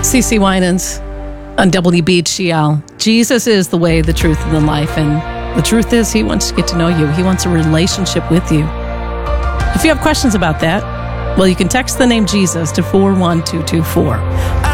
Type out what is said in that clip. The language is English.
CeCe Winans on WBHCL. Jesus is the way, the truth, and the life. And the truth is, he wants to get to know you. He wants a relationship with you. If you have questions about that, well, you can text the name Jesus to 41224.